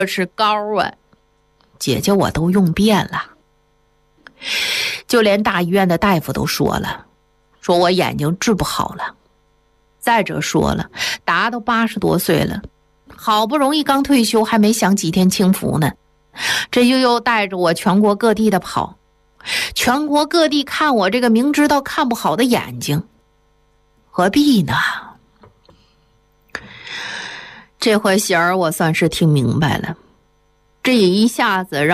是膏啊，姐姐我都用遍了，就连大医院的大夫都说了，说我眼睛治不好了。再者说了，达都80多岁了，好不容易刚退休，还没享几天清福呢，这又带着我全国各地的跑，全国各地看我这个明知道看不好的眼睛，何必呢？这回喜儿我算是听明白了，这也一下子让